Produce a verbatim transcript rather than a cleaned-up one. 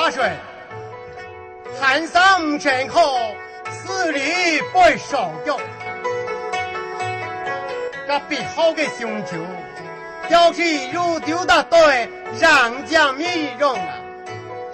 大帅，汉上正好，死里不会少掉。这必好的雄赳，要是如丢的对，让将米容啊！